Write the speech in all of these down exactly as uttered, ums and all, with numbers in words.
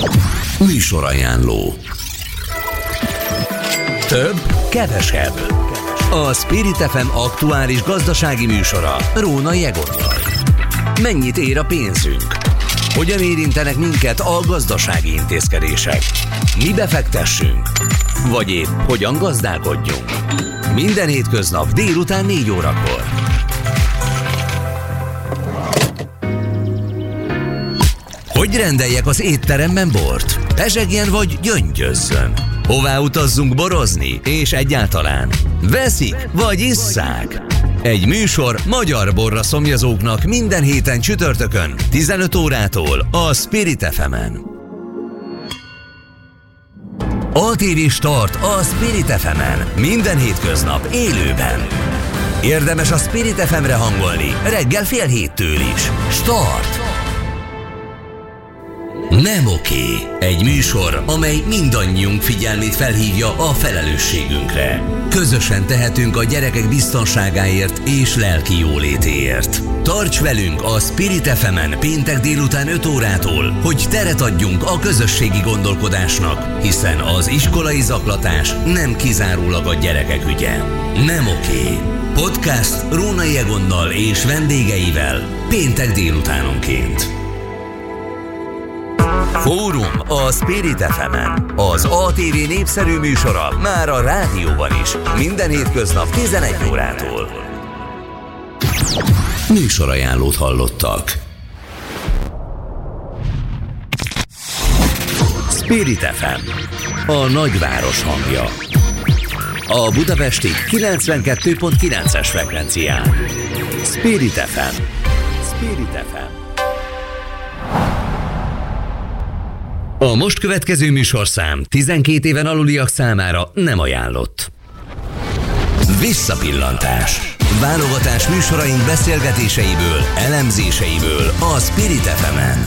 Műsorajánló. Több, kevesebb. A Spirit ef em aktuális gazdasági műsora Rónai Egonnal. Mennyit ér a pénzünk? Hogyan érintenek minket a gazdasági intézkedések? Mi befektessünk? Vagy épp hogyan gazdálkodjunk? Minden hétköznap délután négy órakor. Hogy rendeljek az étteremben bort? Pezsegjen vagy gyöngyözzön? Hová utazzunk borozni? És egyáltalán veszik vagy isszák? Egy műsor magyar borra szomjazóknak minden héten csütörtökön tizenöt órától a Spirit ef emen. á té vé Start a Spirit ef emen. Minden hétköznap élőben. Érdemes a Spirit ef emre hangolni reggel fél héttől is. Start! Nem oké. Egy műsor, amely mindannyiunk figyelmét felhívja a felelősségünkre. Közösen tehetünk a gyerekek biztonságáért és lelki jólétéért. Tarts velünk a Spirit ef emen péntek délután öt órától, hogy teret adjunk a közösségi gondolkodásnak, hiszen az iskolai zaklatás nem kizárólag a gyerekek ügye. Nem oké. Podcast Rónai Egonnal és vendégeivel péntek délutánonként. Fórum a Spirit ef emen. Az á té vé népszerű műsora már a rádióban is. Minden hétköznap tizenegy órától. Műsorajánlót hallottak. Spirit ef em. A nagyváros hangja. A budapesti kilencvenkettő pont kilences frekvencián. Spirit ef em. Spirit ef em. A most következő műsorszám tizenkét éven aluliak számára nem ajánlott. Visszapillantás. Válogatás műsoraink beszélgetéseiből, elemzéseiből a Spirit ef emen.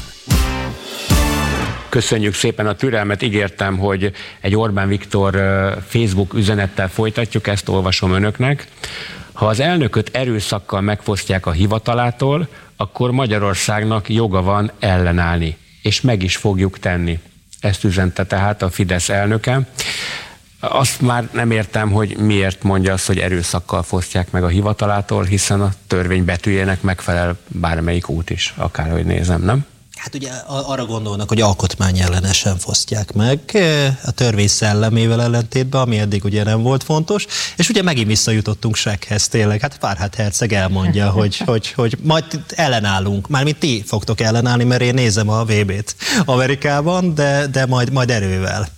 Köszönjük szépen a türelmet, ígértem, hogy egy Orbán Viktor Facebook üzenettel folytatjuk, ezt olvasom önöknek. Ha az elnököt erőszakkal megfosztják a hivatalától, akkor Magyarországnak joga van ellenállni, és meg is fogjuk tenni. Ezt üzente tehát a Fidesz elnöke. Azt már nem értem, hogy miért mondja azt, hogy erőszakkal fosztják meg a hivatalától, hiszen a törvény betűjének megfelel bármelyik út is, akárhogy nézem, nem? Hát ugye arra gondolnak, hogy alkotmányellenesen fosztják meg a törvény szellemével ellentétben, ami eddig ugye nem volt fontos, és ugye megint visszajutottunk Shrekhez tényleg. Hát Farhad herceg elmondja, hogy, hogy, hogy majd ellenállunk, mármint ti fogtok ellenállni, mert én nézem a vé bét Amerikában, de, de majd, majd erővel.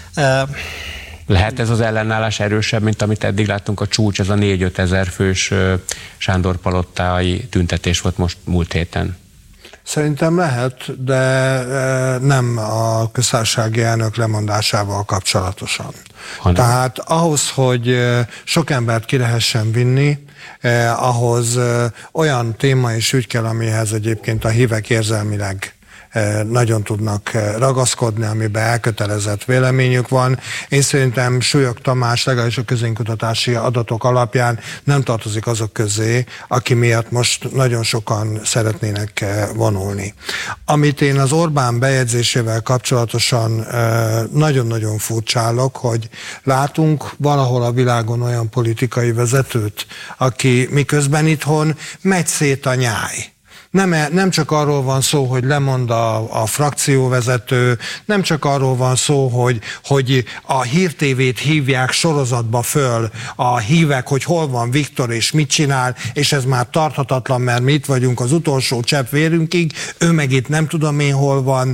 Lehet ez az ellenállás erősebb, mint amit eddig láttunk a csúcs, ez a négy-öt ezer fős Sándor palottai tüntetés volt most múlt héten? Szerintem lehet, de nem a köztársasági elnök lemondásával kapcsolatosan. Hanem. Tehát ahhoz, hogy sok embert ki lehessen vinni, eh, ahhoz olyan téma és ügy kell, amihez egyébként a hívek érzelmileg nagyon tudnak ragaszkodni, amiben elkötelezett véleményük van. Én szerintem Súlyog Tamás legalábbis a közönkutatási adatok alapján nem tartozik azok közé, aki miatt most nagyon sokan szeretnének vonulni. Amit én az Orbán bejegyzésével kapcsolatosan nagyon-nagyon furcsálok, hogy látunk valahol a világon olyan politikai vezetőt, aki miközben itthon megy szét a nyáj. Nem, nem csak arról van szó, hogy lemond a, a frakcióvezető, nem csak arról van szó, hogy, hogy a Hír té vét hívják sorozatba föl a hívek, hogy hol van Viktor és mit csinál, és ez már tarthatatlan, mert mi itt vagyunk az utolsó csepp vérünkig, ő meg itt nem tudom én hol van.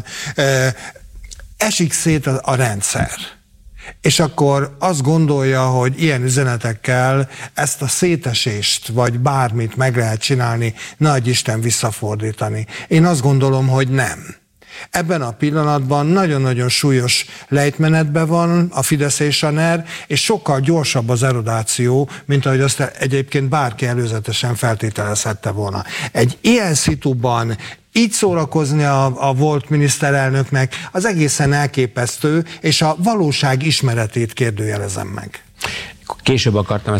Esik szét a, a rendszer. És akkor azt gondolja, hogy ilyen üzenetekkel ezt a szétesést, vagy bármit meg lehet csinálni, ne adj Isten visszafordítani. Én azt gondolom, hogy nem. Ebben a pillanatban nagyon-nagyon súlyos lejtmenetben van a Fidesz és a NER, és sokkal gyorsabb az erodáció, mint ahogy azt egyébként bárki előzetesen feltételezhette volna. Egy ilyen szituban így szórakozni a, a volt miniszterelnöknek, az egészen elképesztő, és a valóság ismeretét kérdőjelezem meg. Később akartam